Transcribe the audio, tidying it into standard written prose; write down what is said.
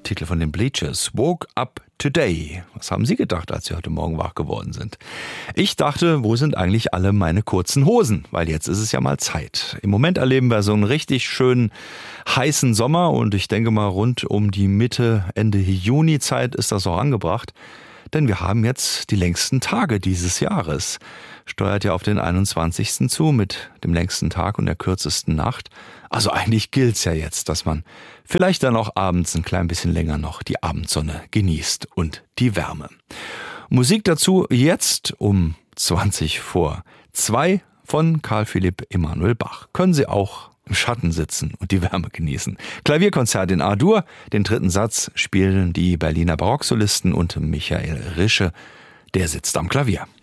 Titel von den Bleachers, Woke Up Today. Was haben Sie gedacht, als Sie heute Morgen wach geworden sind? Ich dachte, wo sind eigentlich alle meine kurzen Hosen? Weil jetzt ist es ja mal Zeit. Im Moment erleben wir so einen richtig schönen heißen Sommer und ich denke mal rund um die Mitte, Ende Juni-Zeit ist das auch angebracht. Denn wir haben jetzt die längsten Tage dieses Jahres. Steuert ja auf den 21. zu mit dem längsten Tag und der kürzesten Nacht. Also eigentlich gilt's ja jetzt, dass man vielleicht dann auch abends ein klein bisschen länger noch die Abendsonne genießt und die Wärme. Musik dazu jetzt um 2 von Carl Philipp Emanuel Bach. Können Sie auch im Schatten sitzen und die Wärme genießen. Klavierkonzert in A-Dur. Den dritten Satz spielen die Berliner Barocksolisten und Michael Rische. Der sitzt am Klavier.